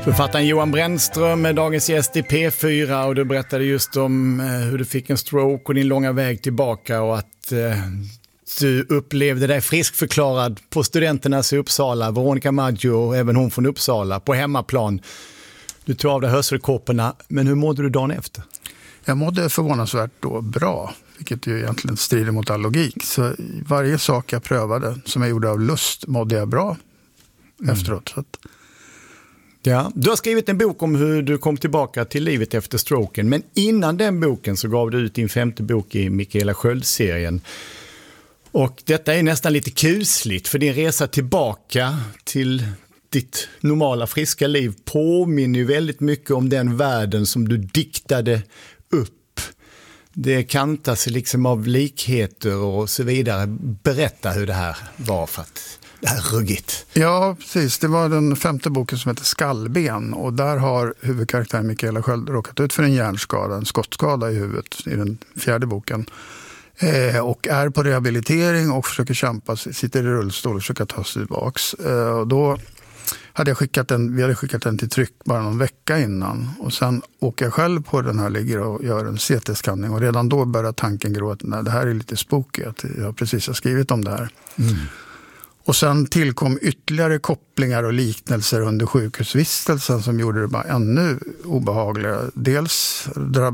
Författaren Johan Brännström är dagens gäst i P4 och du berättade just om hur du fick en stroke och din långa väg tillbaka och att du upplevde dig friskförklarad på studenternas i Uppsala, Veronica Maggio, även hon från Uppsala, på hemmaplan. Du tog av dig hörselkåporna, men hur mådde du dagen efter? Jag mådde förvånansvärt då bra, vilket ju egentligen strider mot all logik. Så varje sak jag prövade som jag gjorde av lust mådde jag bra efteråt. Så att... Ja, du har skrivit en bok om hur du kom tillbaka till livet efter stroken, men innan den boken så gav du ut din 5:e bok i Mikaela Sköld-serien. Och detta är nästan lite kusligt, för din resa tillbaka till ditt normala friska liv påminner ju väldigt mycket om den världen som du diktade upp. Det kantas liksom av likheter och så vidare. Berätta hur det här var, för att det här är ruggigt. Ja, precis. Det var den 5:e boken som heter Skallben, och där har huvudkaraktären Mikaela Sköld råkat ut för en hjärnskada, en skottskada i huvudet i den 4:e boken. Och är på rehabilitering och försöker kämpa, sitter i rullstol och försöker ta sig tillbaks. Och då hade vi hade skickat den till tryck bara någon vecka innan. Och sen åker jag själv på den här, ligger och gör en CT-skanning. Och redan då börjar tanken grå att nej, det här är lite spooky, att jag precis har skrivit om det här. Mm. Och sen tillkom ytterligare kopplingar och liknelser under sjukhusvistelsen som gjorde det bara ännu obehagligare. Dels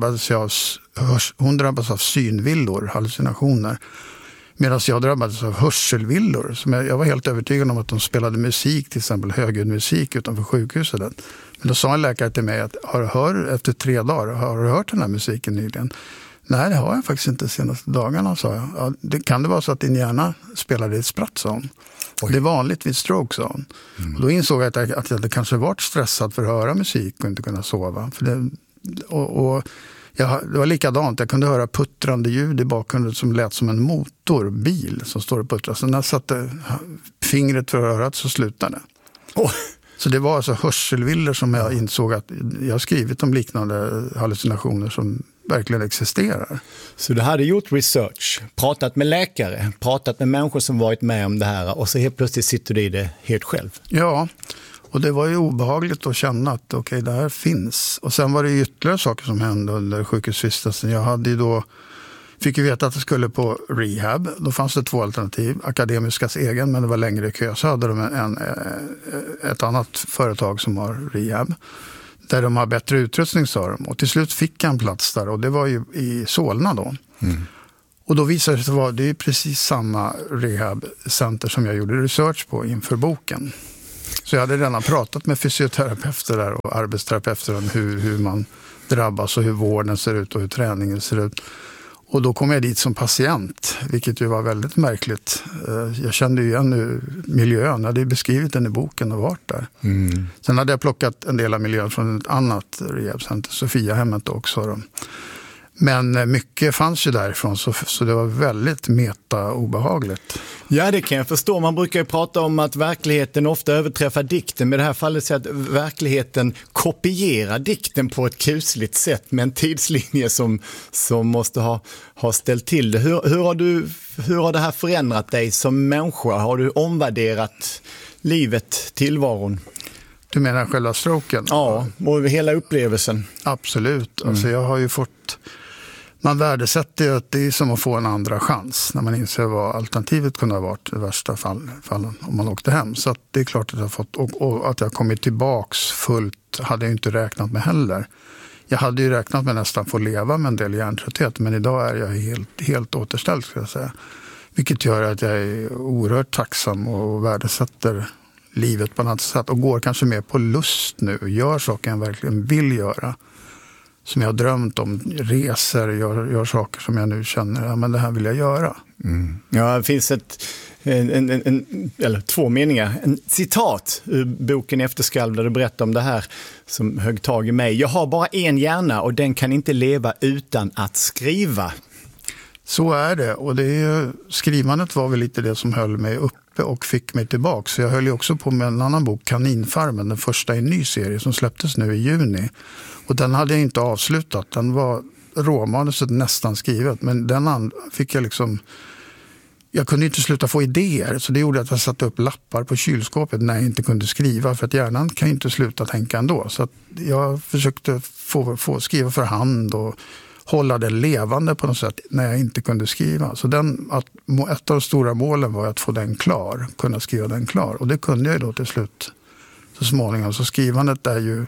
hon drabbades av synvillor, hallucinationer. Medan jag drabbades av hörselvillor. Jag var helt övertygad om att de spelade musik, till exempel högljuddmusik utanför sjukhuset. Men då sa en läkare till mig att efter 3 dagar, har du hört den här musiken nyligen? Nej, det har jag faktiskt inte de senaste dagarna, sa jag. Ja, det vara så att din hjärna spelade ett spratt, sa hon. Det är vanligt vid stroke, sa hon. Mm. Och då insåg jag att jag kanske varit stressad för att höra musik och inte kunna sova. Det var likadant, jag kunde höra puttrande ljud i bakgrunden som lät som en motorbil som står och puttrar. Så när jag satte fingret för örat så slutade det. Så det var alltså hörselvillor som jag insåg att jag har skrivit om liknande hallucinationer som verkligen existerar. Så du hade gjort research, pratat med läkare, pratat med människor som varit med om det här, och så helt plötsligt sitter du i det helt själv. Ja, och det var ju obehagligt att känna att okej, det här finns. Och sen var det ytterligare saker som hände under sjukhusvistelsen. Jag hade ju då, fick ju veta att det skulle på rehab. Då fanns det 2 alternativ. Akademiskas egen, men det var längre kö. Så hade de ett annat företag som har rehab, där de har bättre utrustning, sa de. Och till slut fick jag en plats där, och det var ju i Solna då. Mm. Och då visade det sig att det är precis samma rehabcenter som jag gjorde research på inför boken. Så jag hade redan pratat med fysioterapeuter där och arbetsterapeuter om hur man drabbas och hur vården ser ut och hur träningen ser ut. Och då kom jag dit som patient, vilket ju var väldigt märkligt. Jag kände ju igen miljön, jag hade beskrivit den i boken och varit där. Mm. Sen hade jag plockat en del av miljön från ett annat rehabcenter, Sofiahemmet också då. Men mycket fanns ju därifrån, så det var väldigt obehagligt. Ja, det kan jag förstå. Man brukar ju prata om att verkligheten ofta överträffar dikten. Men i det här fallet så att verkligheten kopierar dikten på ett kusligt sätt med en tidslinje som måste ha ställt till det. Hur har det här förändrat dig som människa? Har du omvärderat livet, tillvaron? Du menar själva stroken? Ja, och hela upplevelsen. Absolut. Alltså jag har ju man värdesätter ju att det är som att få en andra chans när man inser vad alternativet kunde ha varit i värsta fallen om man åkte hem. Så att det är klart att jag har fått, och att jag kommit tillbaks fullt hade jag inte räknat med heller. Jag hade ju räknat med nästan få leva med en del hjärntrötthet, men idag är jag helt återställd, ska jag säga. Vilket gör att jag är oerhört tacksam och värdesätter livet på något sätt och går kanske mer på lust nu och gör saker jag verkligen vill göra. Som jag har drömt om, reser, gör saker som jag nu känner, men det här vill jag göra. Mm. Ja, det finns eller 2 meningar. En citat ur boken Efterskalv där du berättar om det här som högg tag i mig. Jag har bara en hjärna och den kan inte leva utan att skriva. Så är det, och skrivandet var väl lite det som höll mig uppe och fick mig tillbaka. Så jag höll ju också på med en annan bok, Kaninfarmen, den första i en ny serie som släpptes nu i juni. Och den hade jag inte avslutat, den var råmanuset nästan skrivet, men den fick jag liksom jag kunde inte sluta få idéer, så det gjorde att jag satte upp lappar på kylskåpet när jag inte kunde skriva, för att hjärnan kan ju inte sluta tänka ändå. Så att jag försökte få skriva för hand och hålla det levande på något sätt när jag inte kunde skriva. Så ett av de stora målen var att få den klar, kunna skriva den klar. Och det kunde jag ju då till slut så småningom. Så skrivandet är ju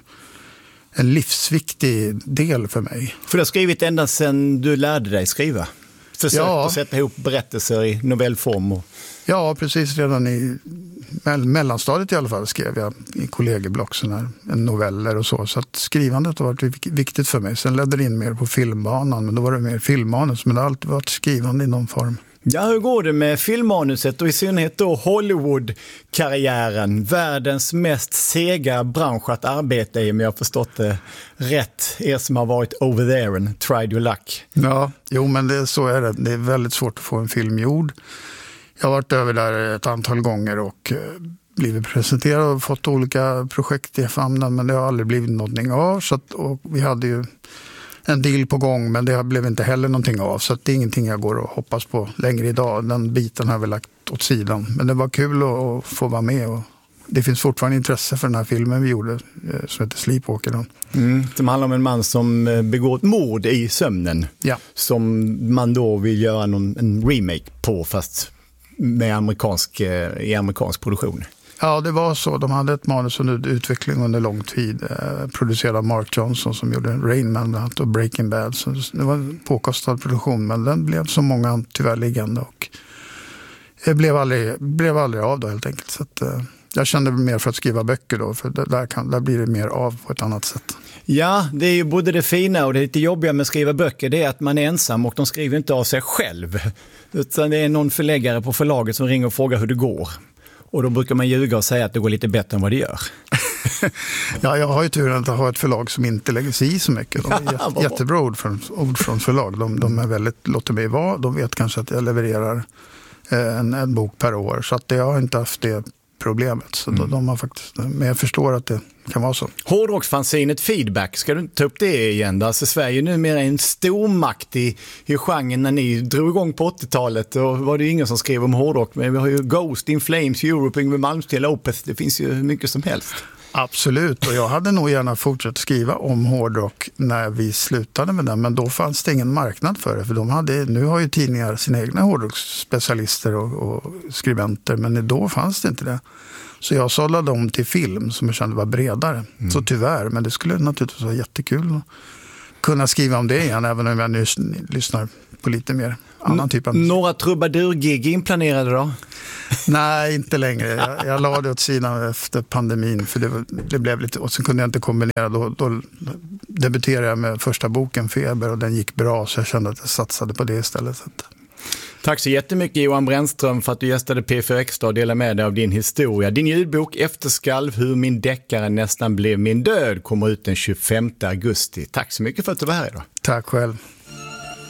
en livsviktig del för mig. För du har skrivit ända sedan du lärde dig skriva? Försökt att sätta ihop berättelser i novellform? Ja, precis. Redan i mellanstadiet i alla fall skrev jag i kollegieblock noveller och så. Så att skrivandet har varit viktigt för mig. Sen ledde det in mer på filmbanan, men då var det mer filmmanus. Men det har alltid varit skrivande i någon form. Ja, hur går det med filmmanuset och i synnerhet då Hollywood-karriären? Världens mest sega bransch att arbeta i, om jag har förstått det rätt. Er som har varit over there and tried your luck. Ja, men så är det. Det är väldigt svårt att få en film gjord. Jag har varit över där ett antal gånger och blivit presenterad och fått olika projekt i famnen, men det har aldrig blivit någonting av. Och vi hade ju en deal på gång, men det blev inte heller någonting av. Så det är ingenting jag går och hoppas på längre idag. Den biten har vi lagt åt sidan. Men det var kul att få vara med. Och det finns fortfarande intresse för den här filmen vi gjorde som heter Sleepwalker. Som handlar om en man som begår ett mord i sömnen. Ja. Som man då vill göra en remake på, fast med i amerikansk produktion. Ja, det var så. De hade ett manus under utveckling under lång tid. Producerad av Mark Johnson som gjorde Rain Man bland annat och Breaking Bad. Så det var en påkostad produktion, men den blev så många tyvärr liggande och blev aldrig av då helt enkelt. Så att, jag kände mer för att skriva böcker då, för där blir det mer av på ett annat sätt. Ja, det är ju både det fina och det lite jobbiga med att skriva böcker, det är att man är ensam och de skriver inte av sig själv. Utan det är någon förläggare på förlaget som ringer och frågar hur det går. Och då brukar man ljuga och säga att det går lite bättre än vad det gör. Ja, jag har ju turen att ha ett förlag som inte lägger sig i så mycket. De är jättebra ord från förlag. De är väldigt, låter mig vara. De vet kanske att jag levererar en bok per år. Så att jag har inte haft det problemet. Så de har faktiskt, men jag förstår att det kan vara så. Hårdrocksfanzinet Feedback, ska du inte ta upp det igen? Alltså Sverige är numera en stor makt i genren. När ni drog igång på 80-talet och var det ju ingen som skrev om hårdrock, men vi har ju Ghost, In Flames, Europe, Yngwie Malmsteen, Opeth, det finns ju mycket som helst. Absolut, och jag hade nog gärna fortsatt skriva om hårdrock när vi slutade med den, men då fanns det ingen marknad för det, för nu har ju tidningar sina egna hårdrocksspecialister och skribenter, men då fanns det inte det. Så jag sållade dem till film som jag kände var bredare. Så tyvärr, men det skulle naturligtvis vara jättekul att kunna skriva om det igen, även om jag nu lyssnar på lite mer annan typ av musik. Några trubadurgig inplanerade då? Nej, inte längre. Jag la det åt sidan efter pandemin, för det blev lite, och så kunde jag inte kombinera. Då debuterade jag med första boken Feber och den gick bra, så jag kände att jag satsade på det istället. Tack så jättemycket Johan Brännström för att du gästade P4 Extra och delade med dig av din historia. Din ljudbok Efterskalv, hur min deckare nästan blev min död, kommer ut den 25 augusti. Tack så mycket för att du var här idag. Tack själv.